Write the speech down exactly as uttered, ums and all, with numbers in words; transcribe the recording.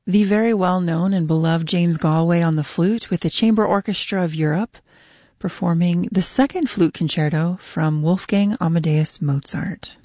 The very well-known and beloved James Galway on the flute with the Chamber Orchestra of Europe, performing the second flute concerto from Wolfgang Amadeus Mozart.